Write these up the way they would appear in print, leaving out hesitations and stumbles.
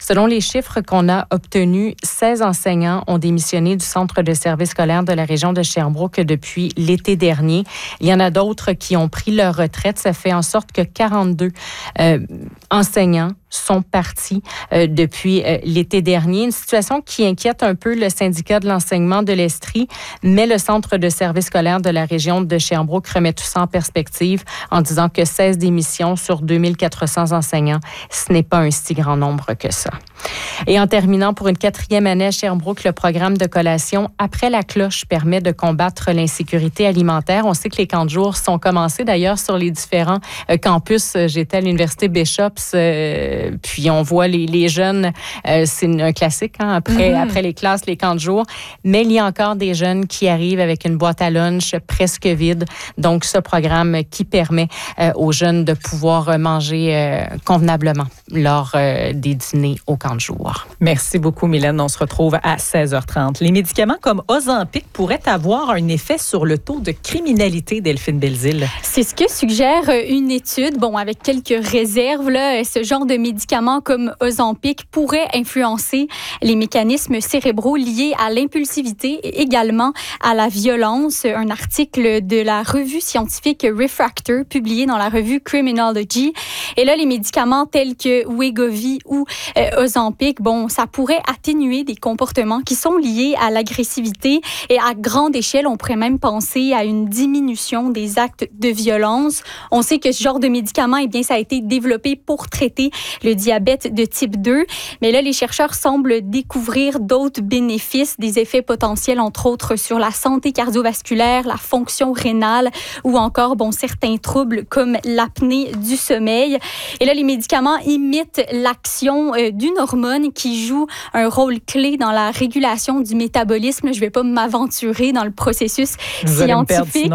Selon les chiffres qu'on a obtenus, 16 enseignants ont démissionné du centre de service scolaire de la région de Sherbrooke depuis l'été dernier. Il y en a d'autres qui ont pris leur retraite. Ça fait en sorte que 42 enseignants sont partis depuis l'été dernier. Une situation qui inquiète un peu le syndicat de l'enseignement de l'Estrie, mais le centre de service scolaire de la région de Sherbrooke remet tout ça en perspective en disant que 16 démissions sur 2400 enseignants, ce n'est pas un si grand nombre que ça. Et en terminant, pour une 4e année à Sherbrooke, le programme de collation Après la cloche permet de combattre l'insécurité alimentaire. On sait que les camps de jour sont commencés d'ailleurs sur les différents campus. J'étais à l'Université Bishops, puis on voit les jeunes, c'est un classique, hein, après les classes, les camps de jour. Mais il y a encore des jeunes qui arrivent avec une boîte à lunch presque vide. Donc, ce programme qui permet aux jeunes de pouvoir manger convenablement lors des dîners au camp de jour. Merci beaucoup, Mylène. On se retrouve à 16h30. Les médicaments comme Ozempic pourraient avoir un effet sur le taux de criminalité, Delphine Belzile. C'est ce que suggère une étude. Bon, avec quelques réserves, là, ce genre de médicaments comme Ozempic pourrait influencer les mécanismes cérébraux liés à l'impulsivité et également à la violence. Un article de la revue scientifique Refractor, publié dans la revue Criminology. Et là, les médicaments tels que Wegovy ou Ozempic, bon, ça pourrait atténuer des comportements qui sont liés à l'agressivité et à grande échelle, on pourrait même penser à une diminution des actes de violence. On sait que ce genre de médicament, eh bien, ça a été développé pour traiter le diabète de type 2. Mais là, les chercheurs semblent découvrir d'autres bénéfices, des effets potentiels, entre autres, sur la santé cardiovasculaire, la fonction rénale ou encore, bon, certains troubles comme l'apnée du sommeil. Et là, les médicaments imitent l'action d'une hormone qui joue un rôle clé dans la régulation du métabolisme. Je ne vais pas m'aventurer dans le processus scientifique.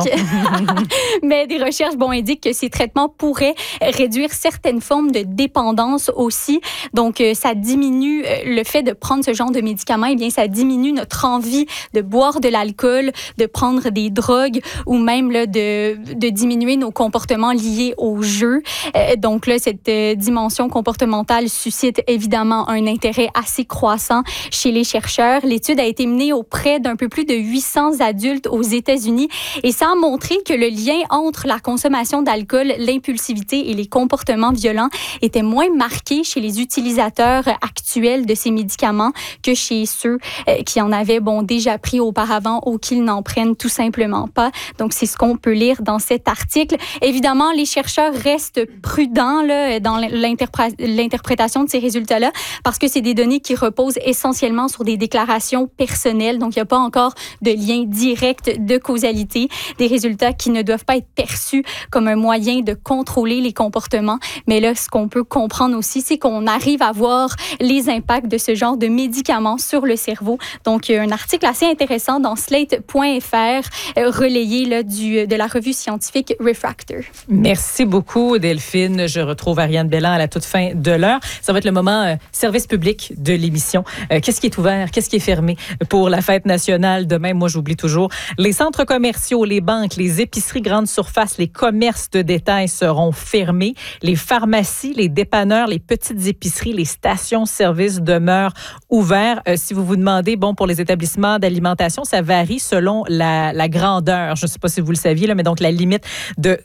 Mais des recherches, bon, indiquent que ces traitements pourraient réduire certaines formes de dépendance aussi. Donc, ça diminue le fait de prendre ce genre de médicaments. Eh bien, ça diminue notre envie de boire de l'alcool, de prendre des drogues ou même là, de diminuer nos comportements liés au jeu. Donc là, cette dimension comportementale suscite évidemment un intérêt assez croissant chez les chercheurs. L'étude a été menée auprès d'un peu plus de 800 adultes aux États-Unis et ça a montré que le lien entre la consommation d'alcool, l'impulsivité et les comportements violents était moins marqué chez les utilisateurs actuels de ces médicaments que chez ceux qui en avaient déjà pris auparavant ou qui n'en prennent tout simplement pas. Donc, c'est ce qu'on peut lire dans cet article. Évidemment, les chercheurs restent prudents là, dans l'interprétation de ces résultats-là parce que c'est des données qui reposent essentiellement sur des déclarations personnelles. Donc, il n'y a pas encore de lien direct de causalité. Des résultats qui ne doivent pas être perçus comme un moyen de contrôler les comportements. Mais là, ce qu'on peut comprendre aussi, c'est qu'on arrive à voir les impacts de ce genre de médicaments sur le cerveau. Donc, un article assez intéressant dans slate.fr, relayé là, de la revue scientifique Refractor. Merci beaucoup, Delphine. Je retrouve Ariane Belland à la toute fin de l'heure. Ça va être le moment service public de l'émission. Qu'est-ce qui est ouvert? Qu'est-ce qui est fermé pour la fête nationale? Demain, moi, j'oublie toujours. Les centres commerciaux, les banques, les épiceries grandes surfaces, les commerces de détail seront fermés. Les pharmacies, les dépanneurs, les petites épiceries, les stations-service demeurent ouverts. Si vous vous demandez, pour les établissements d'alimentation, ça varie selon la grandeur. Je ne sais pas si vous le saviez, là, mais donc la limite de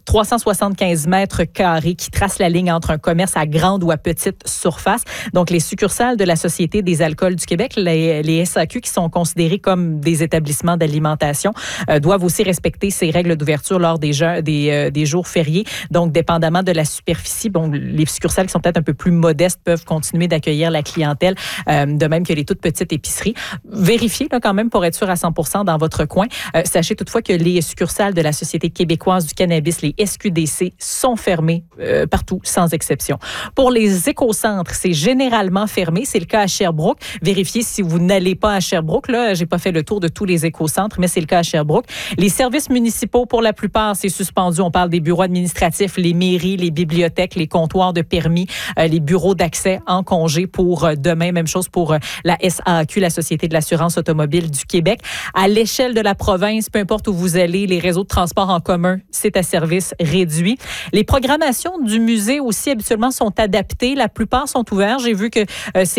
375 mètres carrés qui trace la ligne entre un commerce à grande ou à petite surface. Donc, les succursales de la Société des alcools du Québec, les SAQ, qui sont considérés comme des établissements d'alimentation, doivent aussi respecter ces règles d'ouverture lors des jours fériés. Donc, dépendamment de la superficie, les succursales qui sont peut-être un peu plus modestes peuvent continuer d'accueillir la clientèle, de même que les toutes petites épiceries. Vérifiez là, quand même pour être sûr à 100% dans votre coin. Sachez toutefois que les succursales de la Société québécoise du cannabis, les SQDC, sont fermées partout, sans exception. Pour les écocentres, c'est généralement fermé. C'est le cas à Sherbrooke. Vérifiez si vous n'allez pas à Sherbrooke. Là, j'ai pas fait le tour de tous les écocentres, mais c'est le cas à Sherbrooke. Les services municipaux, pour la plupart, c'est suspendu. On parle des bureaux administratifs, les mairies, les bibliothèques, les comptoirs de permis, les bureaux d'accès en congé pour demain. Même chose pour la SAQ, la Société de l'assurance automobile du Québec. À l'échelle de la province, peu importe où vous allez, les réseaux de transport en commun, c'est à service réduit. Les programmations du musée aussi, habituellement, sont adaptées. La plupart sont ouverts. J'ai vu que c'est